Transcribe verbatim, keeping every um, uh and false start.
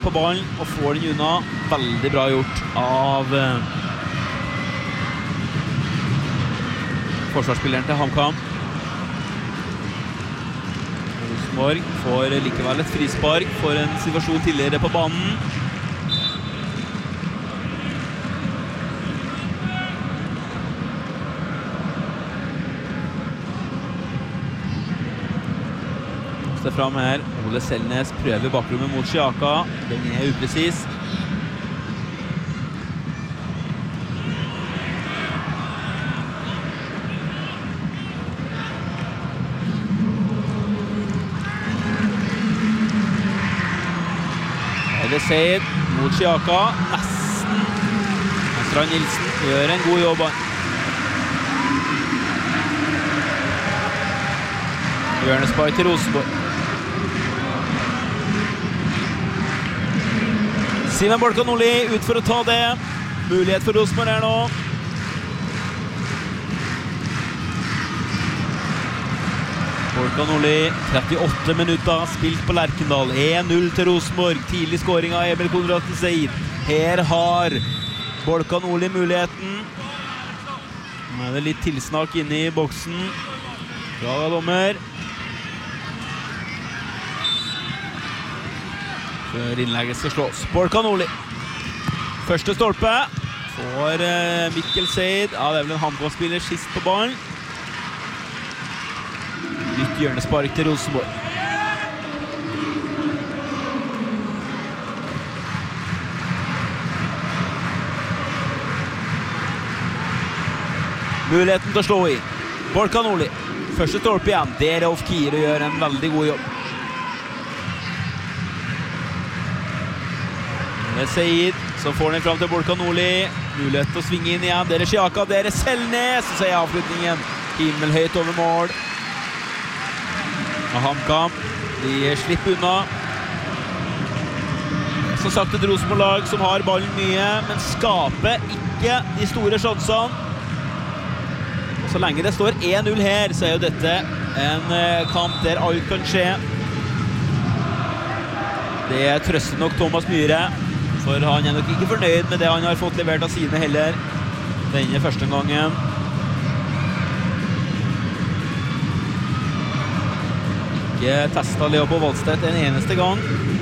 på ballen og får den unna. Veldig bra gjort av uh, forsvarsspilleren til HamKam. Rosenborg får likevel et frispark for en situasjon tidligere på banen. Det fram her. Ole Selnes prøver bakrommet mot Sjaka. Den er upresis. Ede Seid mot Sjaka. Nesten. Strand Nilsen gjør en god jobb. Hjørnespark til Rosenborg. Simen Bolkan Nordli ut for å ta det. Mulighet for Rosenborg her nå. Bolkan Nordli, trettiåtte minutter, spilt på Lerkendal. en null til Rosenborg. Tidlig skåring av Emil Konradsen Seid. Her har Bolkan Nordli muligheten. Nå er det litt tilsnakk inne i boksen. Bra dommer. Før innlegget skal slås. Bolkan Nordli. Første stolpe. Får uh, Mikkel Seid. Ja, det er vel en HamKam-spiller sist på ballen. Nytt hjørnespark til Rosenborg. Muligheten til å slå inn. Bolkan Nordli. Første stolpe igjen. Der Rolf Kire gjør en veldig god jobb. Det er Seid som får den fram til Bolkan Nordli. Mulighet til å svinge inn igjen. Der er Sjaka, der er Selnes. Så sier avslutningen himmelhøyt over mål. Og HamKam, de slipper unna. Som sagt et Rosenborg-lag som har ballen mye, men skaper ikke de store sjansene. Så lenge det står en null her, så er jo dette en kamp der alt kan skje. Det trøster nok Thomas Myhre. For han er nok ikke fornøyd med det han har fått levert av sine heller. Denne første gangen. Ikke testet Leopold Wallstedt en eneste gang.